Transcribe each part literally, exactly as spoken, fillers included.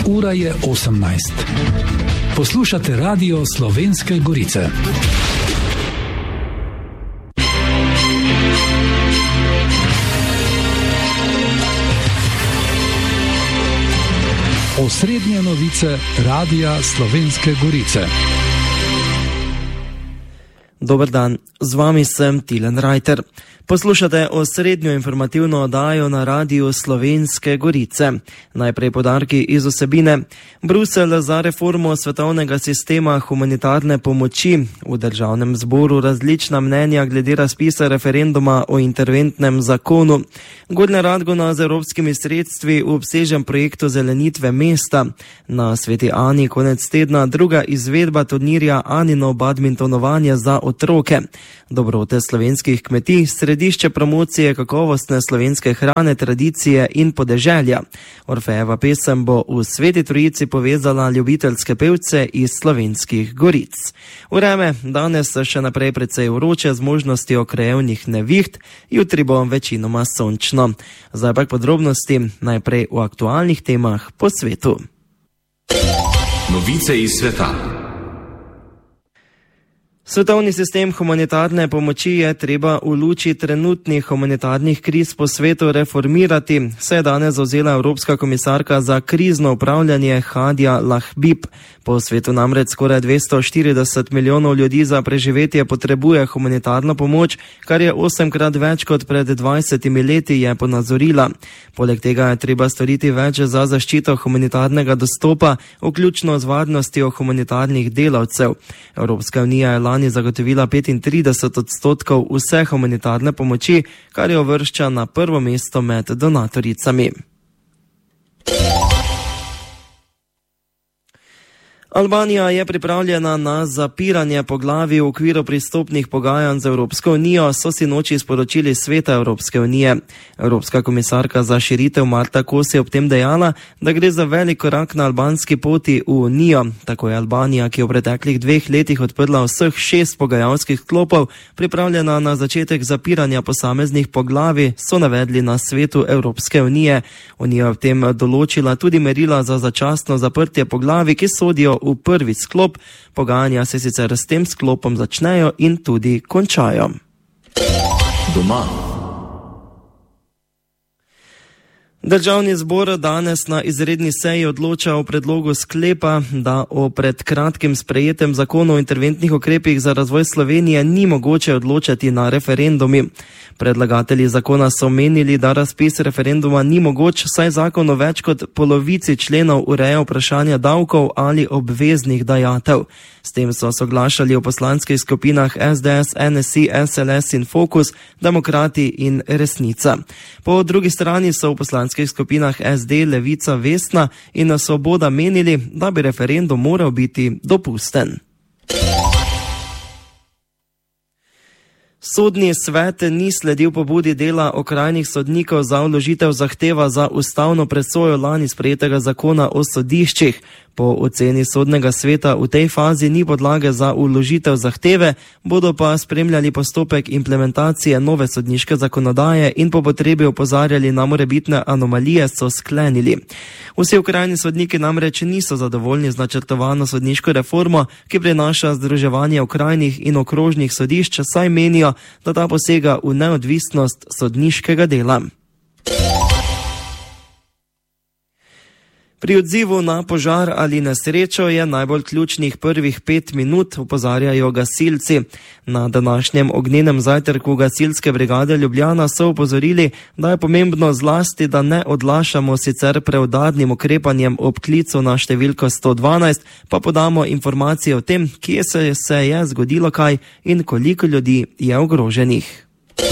Ura je osemnajst. Poslušate Radio Slovenske Gorice. Osrednje novice Radia Slovenske Gorice. Dober dan, z vami sem Tilen Rajter. Poslušate osrednjo informativno oddajo na Radiju Slovenske Gorice. Najprej podarki iz vsebine. Bruselj za reformo svetovnega sistema humanitarne pomoči. V državnem zboru različna mnenja glede razpisa referenduma o interventnem zakonu. Gornja Radgona z evropskimi sredstvi v obsežnem projektu zelenitve mesta. Na Sveti Ani konec tedna druga izvedba turnirja Anino badmintonovanje za otroke. Dobrote slovenskih kmetij, središče promocije kakovostne slovenske hrane, tradicije in podeželja. Orfejeva pesem bo v Sveti Trojici povezala ljubiteljske pevce iz slovenskih goric. Vreme danes še naprej precej vroče z možnostjo krajevnih neviht, jutri bo večinoma sončno. Zdaj pa podrobnosti najprej v aktualnih temah po svetu. Novice iz sveta. Svetovni sistem humanitarne pomoči je treba v luči trenutnih humanitarnih kriz po svetu reformirati, se je danes zavzela Evropska komisarka za krizno upravljanje Hadija Lahbib. Po svetu namreč skoraj dvesto štirideset milijonov ljudi za preživetje potrebuje humanitarno pomoč, kar je osemkrat več kot pred dvajsetimi leti, je ponazorila. Poleg tega je treba storiti več za zaščito humanitarnega dostopa, vključno z varnostjo humanitarnih delavcev. Evropska unija je lani zagotovila petintrideset odstotkov vse humanitarne pomoči, kar jo uvršča na prvo mesto med donatoricami. Albanija je pripravljena na zapiranje poglavij v okviru pristopnih pogajanj z Evropsko unijo, so si noči sporočili Sveta Evropske unije. Evropska komisarka za širitev Marta Kos je ob tem dejala, da gre za velik korak na albanski poti v unijo. Tako je Albanija, ki je v preteklih dveh letih odprla vseh šest pogajalskih sklopov, pripravljena na začetek zapiranja posameznih poglavij, so navedli na Svetu Evropske unije. Unija je ob tem določila tudi merila za začasno zaprtje poglavij, ki sodijo v prvi sklop. Pogajanja se sicer s tem sklopom začnejo in tudi končajo. Doma. Državni zbor danes na izredni seji odloča o predlogu sklepa, da o pred kratkim sprejetem zakonu o interventnih ukrepih za razvoj Slovenije ni mogoče odločati na referendumi. Predlagatelji zakona so menili, da razpis referenduma ni mogoč, saj zakon o več kot polovici členov ureja vprašanja davkov ali obveznih dajatev. S tem so soglašali v poslanskih skupinah S D S, N S I, S L S in Fokus, Demokrati in Resnica. Po drugi strani so v poslanskih skupinah S D, Levica, Vesna in Svoboda menili, da bi referendum moral biti dopusten. Sodni svet ni sledil pobudi dela okrajnih sodnikov za vložitev zahteva za ustavno presojo lani sprejetega zakona o sodiščih. Po oceni sodnega sveta v tej fazi ni podlage za vložitev zahteve, bodo pa spremljali postopek implementacije nove sodniške zakonodaje in po potrebi opozarjali na morebitne anomalije, so sklenili. Vsi okrajni sodniki namreč niso zadovoljni z načrtovano sodniško reformo, ki prinaša združevanje okrajnih in okrožnih sodišč, saj menijo, da ta posega v neodvisnost sodniškega dela. Pri odzivu na požar ali nesrečo je najbolj ključnih prvih pet minut, opozarjajo gasilci. Na današnjem ognjenem zajtrku gasilske brigade Ljubljana so opozorili, da je pomembno zlasti, da ne odlašamo sicer preudarnim ukrepanjem ob klicu na številko sto dvanajst, pa podamo informacije o tem, kje se, se je zgodilo kaj in koliko ljudi je ogroženih.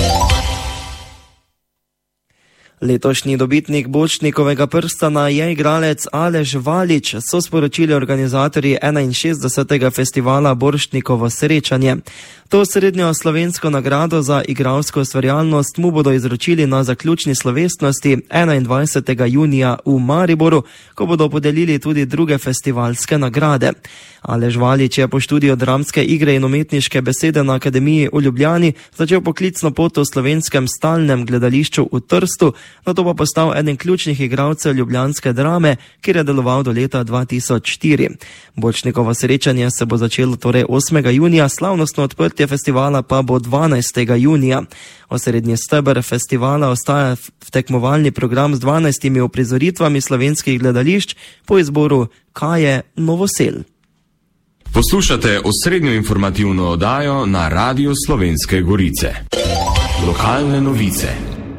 Letošnji dobitnik Borštnikovega prstana je igralec Aleš Valič, so sporočili organizatorji enainšestdesetega festivala Borštnikovo srečanje. To srednjo slovensko nagrado za igralsko ustvarjalnost mu bodo izročili na zaključni slovesnosti enaindvajsetega junija v Mariboru, ko bodo podelili tudi druge festivalske nagrade. Aleš Valič je po študiju dramske igre in umetniške besede na Akademiji v Ljubljani začel poklicno pot v Slovenskem stalnem gledališču v Trstu, nato pa postal eden ključnih igralcev ljubljanske Drame, kjer je deloval do leta dva tisoč štiri. Borštnikovo srečanje se bo začelo torej osmega junija, slavnostno odprtje festivala pa bo dvanajstega junija. Osrednji steber festivala ostaja v tekmovalni program z dvanajstimi uprizoritvami slovenskih gledališč po izboru Kaje Novosel. Poslušate osrednjo informativno oddajo na Radiu Slovenske Gorice. Lokalne novice.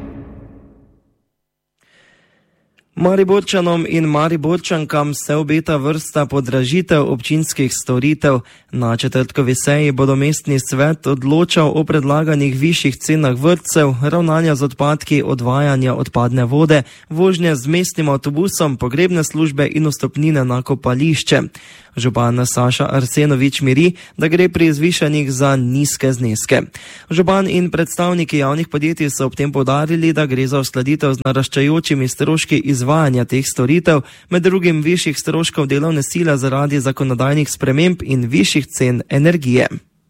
Mariborčanom in Mariborčankam se obeta vrsta podražitev občinskih storitev. Na četrtkovi seji bodo mestni svet odločal o predlaganih višjih cenah vrtcev, ravnanja z odpadki, odvajanja odpadne vode, vožnje z mestnim avtobusom, pogrebne službe in vstopnine na kopališče. Župan Saša Arsenovič miri, da gre pri zvišanjih za nizke zneske. Župan in predstavniki javnih podjetij so ob tem poudarili, da gre za uskladitev z naraščajočimi stroški izvajanja teh storitev, med drugim višjih stroškov delovne sile zaradi zakonodajnih sprememb in višjih cen energije.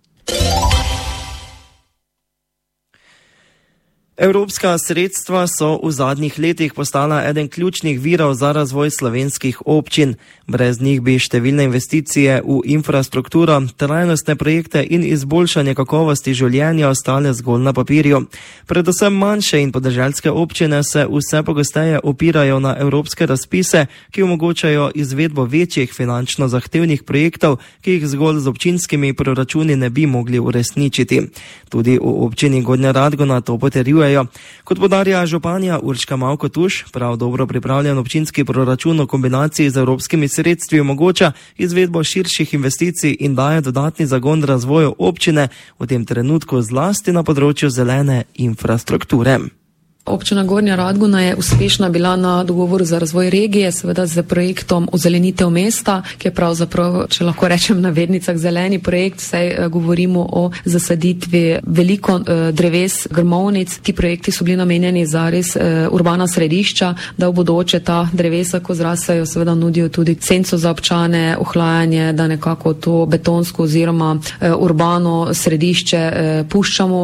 Evropska sredstva so v zadnjih letih postala eden ključnih virov za razvoj slovenskih občin. Brez njih bi številne investicije v infrastrukturo, trajnostne projekte in izboljšanje kakovosti življenja ostale zgolj na papirju. Predvsem manjše in podeželske občine se vse pogosteje opirajo na evropske razpise, ki omogočajo izvedbo večjih finančno zahtevnih projektov, ki jih zgolj z občinskimi proračuni ne bi mogli uresničiti. Tudi v občini Gornja Radgona to potrjuje. Kot podarja županja Urška Mavko-Tuš, prav dobro pripravljen občinski proračun v kombinaciji z evropskimi sredstvi omogoča izvedbo širših investicij in daje dodatni zagon razvoju občine, v tem trenutku zlasti na področju zelene infrastrukture. Občina Gornja Radgona je uspešna bila na dogovoru za razvoj regije, seveda z projektom Ozelenitev mesta, ki je pravzaprav, če lahko rečem na navednicah, zeleni projekt, saj govorimo o zasaditvi veliko dreves, grmovnic. Ti projekti so bili namenjeni za res urbana središča, da v bodoče ta drevesa, ko zrasejo, seveda nudijo tudi senco za občane, ohlajanje, da nekako to betonsko oziroma urbano središče puščamo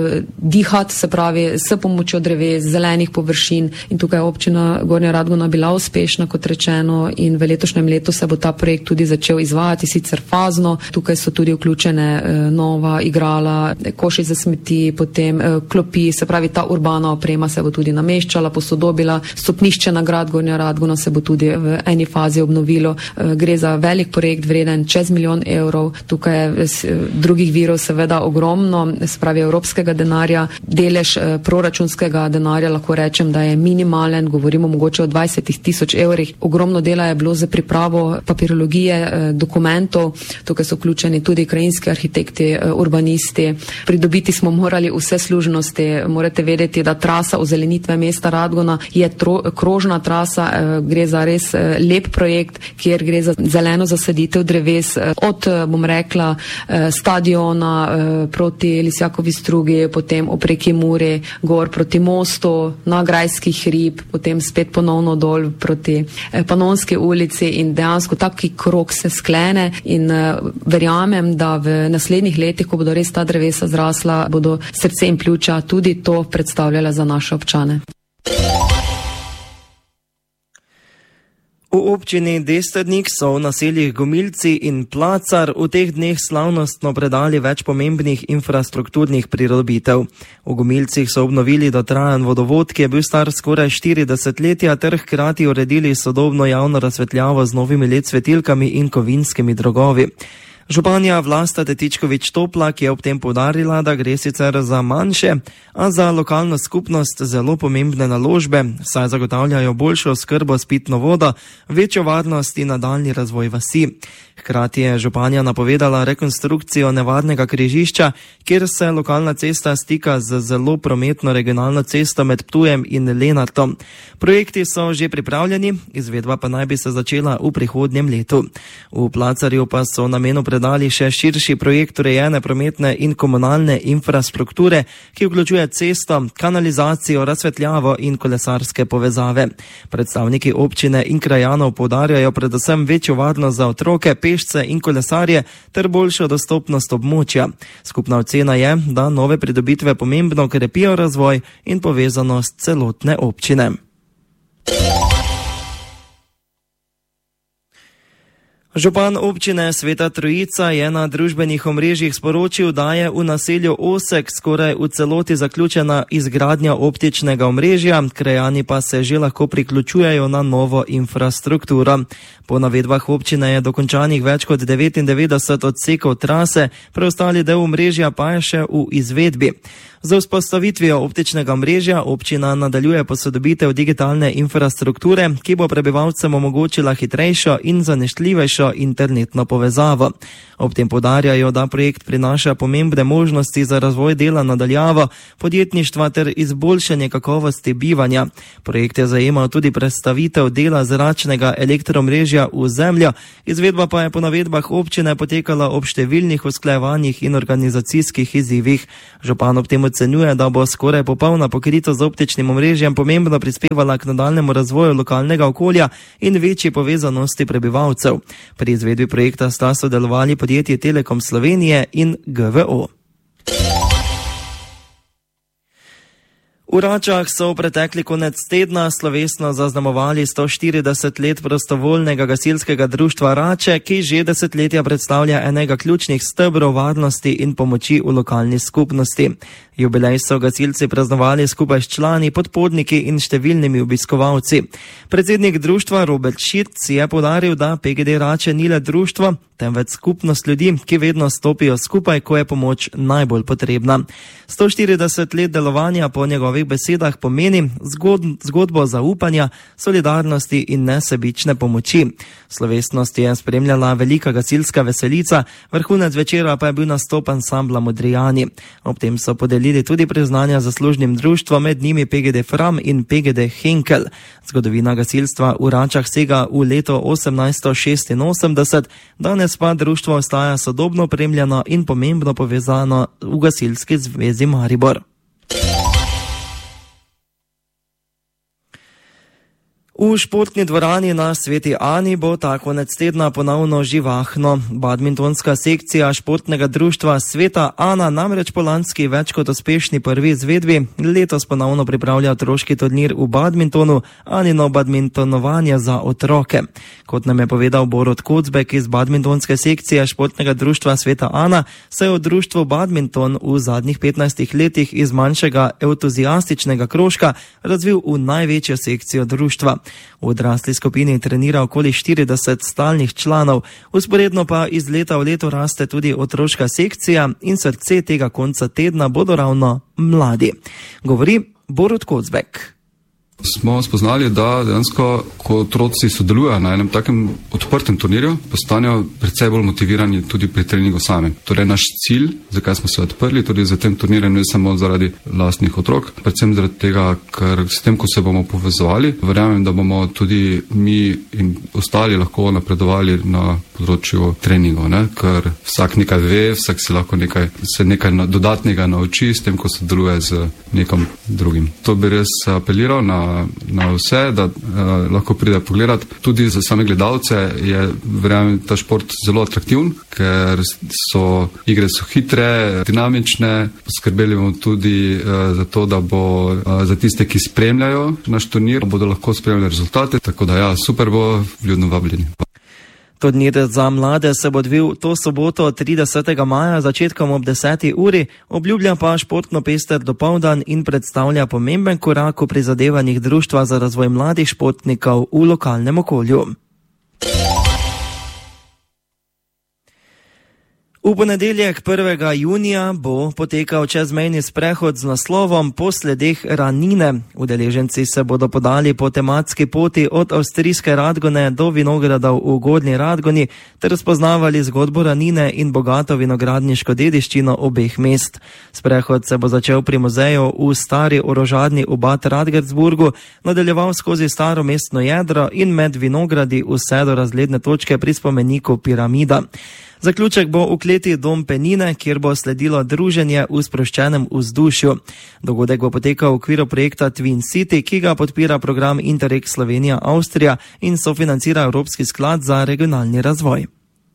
dihati, se pravi s pomočjo dreves, zelenih površin, in tukaj je občina Gornja Radgona bila uspešna, kot rečeno, in v letošnjem letu se bo ta projekt tudi začel izvajati, sicer fazno. Tukaj so tudi vključene eh, nova igrala, koši za smeti, potem eh, klopi, se pravi ta urbana oprema se bo tudi nameščala, posodobila. Stopnišče na grad Gornja Radgona se bo tudi v eni fazi obnovilo. Eh, gre za velik projekt vreden čez milijon evrov. Tukaj je eh, drugih virov seveda ogromno, se pravi evropskega denarja, delež eh, proračunskega denarja lahko rečem, da je minimalen, govorimo mogoče o dvajsetih tisoč evrih. Ogromno dela je bilo za pripravo papirologije, dokumentov, tukaj so vključeni tudi krajinski arhitekti, urbanisti. Pridobiti smo morali vse služnosti. Morate vedeti, da trasa ozelenitve mesta Radgona je tro, krožna trasa, gre za res lep projekt, kjer gre za zeleno zasaditev dreves od, bom rekla, stadiona proti Lisjakovi strugi, potem opreki Muri, gor proti mostu, na Grajski hrib, potem spet ponovno dol proti Panonski ulici, in dejansko taki krog se sklene in uh, verjamem, da v naslednjih letih, ko bodo res ta drevesa zrasla, bodo srce in pljuča tudi to predstavljala za naše občane. V občini Destrnik so v naseljih Gomilci in Placar v teh dneh slavnostno predali več pomembnih infrastrukturnih pridobitev. V Gomilcih so obnovili dotrajan vodovod, ki je bil star skoraj štiri desetletja, ter hkrati uredili sodobno javno razsvetljavo z novimi L E D svetilkami in kovinskimi drogovi. Županja Vlasta Tetičkovič-Toplak je ob tem poudarila, da gre sicer za manjše, a za lokalno skupnost zelo pomembne naložbe, saj zagotavljajo boljšo oskrbo s pitno vodo, večjo varnost in nadaljnji razvoj vasi. Hkrati je županja napovedala rekonstrukcijo nevarnega križišča, kjer se lokalna cesta stika z zelo prometno regionalno cesto med Ptujem in Lenartom. Projekti so že pripravljeni, izvedba pa naj bi se začela v prihodnjem letu. V Placarju pa so namenu predali še širši projekt urejene prometne in komunalne infrastrukture, ki vključuje cesto, kanalizacijo, razsvetljavo in kolesarske povezave. Predstavniki občine in krajanov poudarjajo predvsem večjo varnost za otroke, pešce in kolesarje ter boljšo dostopnost območja. Skupna ocena je, da nove pridobitve pomembno krepijo razvoj in povezanost celotne občine. Župan občine Sveta Trojica je na družbenih omrežjih sporočil, da je v naselju Osek skoraj v celoti zaključena izgradnja optičnega omrežja, krajani pa se že lahko priključujejo na novo infrastrukturo. Po navedbah občine je dokončanih več kot devetindevetdeset odsekov trase, preostali del omrežja pa je še v izvedbi. Za vzpostavitvijo optičnega omrežja občina nadaljuje posodobitev digitalne infrastrukture, ki bo prebivalcem omogočila hitrejšo in zanesljivejšo internetno povezavo. Ob tem poudarjajo, da projekt prinaša pomembne možnosti za razvoj dela nadaljavo, podjetništva ter izboljšanje kakovosti bivanja. Projekt je zajemal tudi predstavitev dela zračnega elektromrežja v zemljo, izvedba pa je po navedbah občine potekala ob številnih usklajevanjih in organizacijskih izzivih. Župan ob tem ocenjuje, da bo skoraj popolna pokritost z optičnim omrežjem pomembno prispevala k nadaljnemu razvoju lokalnega okolja in večji povezanosti prebivalcev. Pri izvedbi projekta sta sodelovali podjetji Telekom Slovenije in G V O. V Račah so v pretekli konec tedna slovesno zaznamovali sto štirideset let prostovoljnega gasilskega društva Rače, ki že desetletja predstavlja enega ključnih stebrov varnosti in pomoči v lokalni skupnosti. Jubilej so gasilci praznovali skupaj s člani, podporniki in številnimi obiskovalci. Predsednik društva Robert Širc je poudaril, da P G D Rače ni le društvo, temveč skupnost ljudi, ki vedno stopijo skupaj, ko je pomoč najbolj potrebna. sto štirideset let delovanja po njegovih besedah pomeni zgod, zgodbo zaupanja, solidarnosti in nesebične pomoči. Slovesnost je spremljala velika gasilska veselica, vrhunec večera pa je bil nastop ansambla Modrijani. Ob tem so podelili tudi priznanja zaslužnim društvom, med njimi P G D Fram in P G D Henkel. Zgodovina gasilstva v Račah sega v leto osemnajststo šestinosemdeset, danes pa društvo ostaja sodobno opremljeno in pomembno povezano v Gasilski zvezi Maribor. V športni dvorani na Sveti Ani bo ta konec tedna ponovno živahno. Badmintonska sekcija športnega društva Sveta Ana namreč po lanski več kot uspešni prvi izvedbi letos ponovno pripravlja otroški turnir v badmintonu, Anino badmintonovanje za otroke. Kot nam je povedal Borut Kocbek iz badmintonske sekcije športnega društva Sveta Ana, se je v društvu badminton v zadnjih petnajstih letih iz manjšega entuziastičnega krožka razvil v največjo sekcijo društva. V odrasli skupini trenira okoli štirideset stalnih članov, vzporedno pa iz leta v leto raste tudi otroška sekcija in srce tega konca tedna bodo ravno mladi. Govori Borut Kocbek. Smo spoznali, da dejansko, ko otroci sodelujejo na enem takem odprtem turnirju, postanejo precej bolj motivirani tudi pri treningu sami. Torej, naš cilj, zakaj smo se odprli, tudi za tem turnirjem, ne samo zaradi lastnih otrok, predvsem zaradi tega, ker s tem, ko se bomo povezovali, verjamem, da bomo tudi mi in ostali lahko napredovali na področju treningov, ne? Ker vsak nekaj ve, vsak se lahko nekaj, se nekaj dodatnega nauči s tem, ko sodeluje z nekom drugim. To bi res apeliral na na vse, da uh, lahko pride pogledati. Tudi za same gledalce je, verjamem, ta šport zelo atraktivn, ker so igre so hitre, dinamične. Poskrbeli bomo tudi uh, za to, da bo uh, za tiste, ki spremljajo naš turnir, bodo lahko spremljali rezultate. Tako da ja, super bo, vljudno vabljeni. Turnir za mlade se bo odvil to soboto tridesetega maja začetkom ob deseti uri, obljublja pa športno pester dopoldan in predstavlja pomemben korak v prizadevanjih društva za razvoj mladih športnikov v lokalnem okolju. V ponedeljek prvega junija bo potekal čezmejni sprehod z naslovom Po sledeh Ranine. Udeleženci se bodo podali po tematski poti od avstrijske Radgone do vinogradov v Gornji Radgoni ter spoznavali zgodbo Ranine in bogato vinogradniško dediščino obeh mest. Sprehod se bo začel pri muzeju v stari orožarni v Bad Radgertsburgu, nadaljeval skozi staro mestno jedro in med vinogradi vse do razgledne točke pri spomeniku Piramida. Zaključek bo v kleti Dom Penine, kjer bo sledilo druženje v sproščenem vzdušju. Dogodek bo potekal v okviru projekta Twin City, ki ga podpira program Interreg Slovenija-Avstrija in sofinancira Evropski sklad za regionalni razvoj.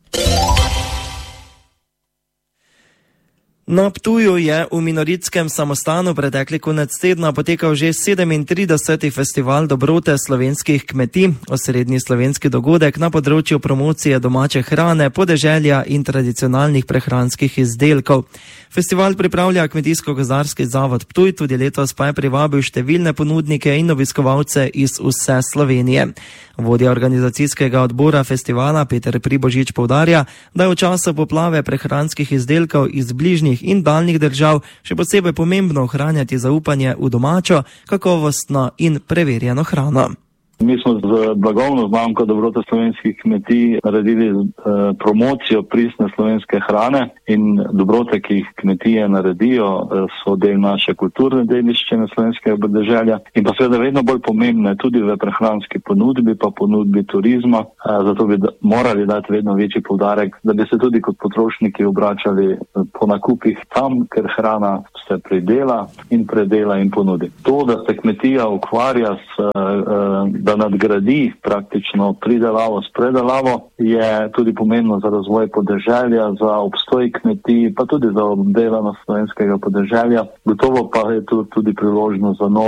Na Ptuju je v Minoritskem samostanu pretekli konec tedna potekal že sedemintrideseti festival dobrote slovenskih kmetij, osrednji slovenski dogodek na področju promocije domače hrane, podeželja in tradicionalnih prehranskih izdelkov. Festival pripravlja Kmetijsko-gozdarski zavod Ptuj, tudi letos pa je privabil številne ponudnike in obiskovalce iz vse Slovenije. Vodja organizacijskega odbora festivala Peter Pribožič poudarja, da je v času poplave prehranskih izdelkov iz bližnjih in daljnih držav še posebej pomembno ohranjati zaupanje v domačo, kakovostno in preverjeno hrano. Mi smo z blagovno znamko dobrote slovenskih kmetij naredili eh, promocijo pristne slovenske hrane in dobrote, ki jih kmetije naredijo, eh, so del naše kulturne dediščine slovenskega podeželja in pa seveda vedno bolj pomembne tudi v prehranski ponudbi, pa ponudbi turizma. Eh, zato bi da, morali dati vedno večji poudarek, da bi se tudi kot potrošniki obračali po nakupih tam, ker hrana se pridela in predela in ponudi. To, da se kmetija ukvarja s eh, da nadgradi praktično pridelavo s predelavo, je tudi pomembno za razvoj podeželja, za obstoj kmetij, pa tudi za obdelanost slovenskega podeželja. Gotovo pa je tu tudi priložnost za nov